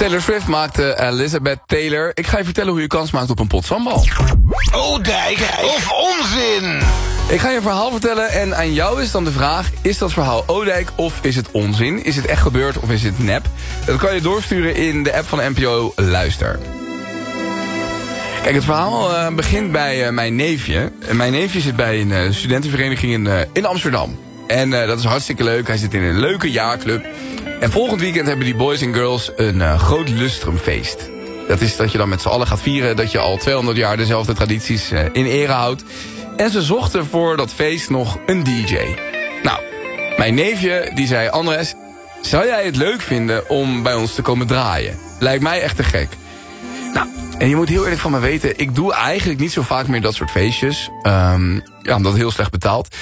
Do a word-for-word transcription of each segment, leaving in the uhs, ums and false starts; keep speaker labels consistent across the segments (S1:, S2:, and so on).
S1: Taylor Swift maakte Elizabeth Taylor. Ik ga je vertellen hoe je kans maakt op een pot sambal.
S2: Odijk of onzin?
S1: Ik ga je een verhaal vertellen en aan jou is dan de vraag... is dat verhaal Odijk of is het onzin? Is het echt gebeurd of is het nep? Dat kan je doorsturen in de app van N P O Luister. Kijk, het verhaal uh, begint bij uh, mijn neefje. Mijn neefje zit bij een uh, studentenvereniging in, uh, in Amsterdam. En uh, dat is hartstikke leuk. Hij zit in een leuke jaarclub. En volgend weekend hebben die boys en girls een uh, groot lustrumfeest. Dat is dat je dan met z'n allen gaat vieren... dat je al tweehonderd jaar dezelfde tradities uh, in ere houdt. En ze zochten voor dat feest nog een D J. Nou, mijn neefje die zei... Andres, zou jij het leuk vinden om bij ons te komen draaien? Lijkt mij echt te gek. Nou, en je moet heel eerlijk van me weten... ik doe eigenlijk niet zo vaak meer dat soort feestjes. Um, ja, omdat het heel slecht betaald.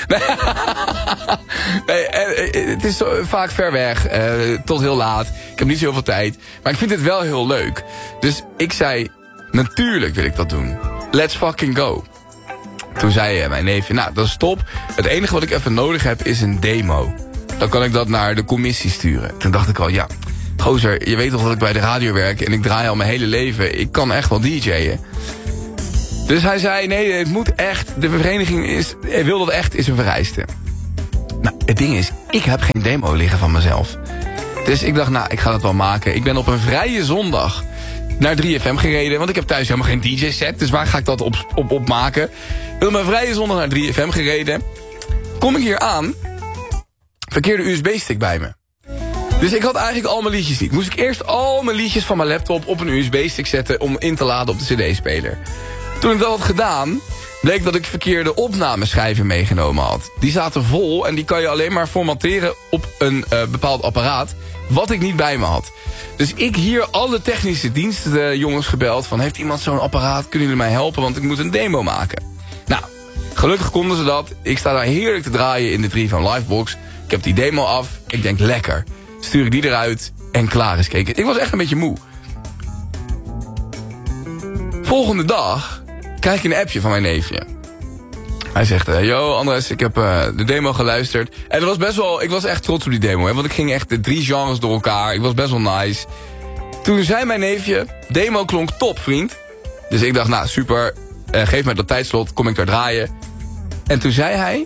S1: Nee, het is vaak ver weg, uh, tot heel laat. Ik heb niet zo heel veel tijd. Maar ik vind het wel heel leuk. Dus ik zei, natuurlijk wil ik dat doen. Let's fucking go. Toen zei mijn neefje, nou, dat is top. Het enige wat ik even nodig heb is een demo. Dan kan ik dat naar de commissie sturen. Toen dacht ik al, ja... gozer, je weet toch dat ik bij de radio werk... en ik draai al mijn hele leven. Ik kan echt wel D J'en. Dus hij zei, nee, het moet echt... de vereniging is, wil dat echt, is een vereiste. Nou, het ding is, ik heb geen demo liggen van mezelf. Dus ik dacht, nou, ik ga dat wel maken. Ik ben op een vrije zondag naar drie F M gereden... want ik heb thuis helemaal geen D J-set... dus waar ga ik dat op, op, op maken? Ik ben op een vrije zondag naar drie F M gereden. Kom ik hier aan... verkeerde U S B-stick bij me. Dus ik had eigenlijk al mijn liedjes niet. Moest ik eerst al mijn liedjes van mijn laptop op een U S B-stick zetten... om in te laden op de C D-speler. Toen ik dat had gedaan, bleek dat ik verkeerde opnameschijven meegenomen had. Die zaten vol en die kan je alleen maar formatteren op een uh, bepaald apparaat... wat ik niet bij me had. Dus ik hier alle technische diensten uh, jongens gebeld... van heeft iemand zo'n apparaat, kunnen jullie mij helpen... want ik moet een demo maken. Nou, gelukkig konden ze dat. Ik sta daar heerlijk te draaien in de drie van Livebox. Ik heb die demo af. Ik denk, lekker. Stuur ik die eruit en klaar is keken. Ik was echt een beetje moe. Volgende dag krijg ik een appje van mijn neefje. Hij zegt, uh, yo Andres, ik heb uh, de demo geluisterd. En dat was best wel, ik was echt trots op die demo. Hè, want ik ging echt de drie genres door elkaar. Ik was best wel nice. Toen zei mijn neefje, demo klonk top, vriend. Dus ik dacht, nou super, uh, geef mij dat tijdslot, kom ik daar draaien. En toen zei hij...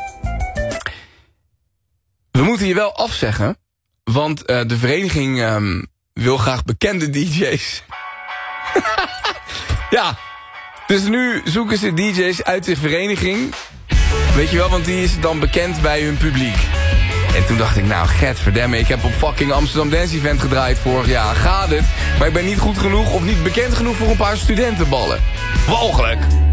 S1: we moeten je wel afzeggen... want uh, de vereniging um, wil graag bekende D J's. Ja, dus nu zoeken ze D J's uit de vereniging. Weet je wel, want die is dan bekend bij hun publiek. En toen dacht ik, nou, gadverdamme, ik heb op fucking Amsterdam Dance Event gedraaid vorig jaar. Gaat het, maar ik ben niet goed genoeg of niet bekend genoeg voor een paar studentenballen. Walgelijk.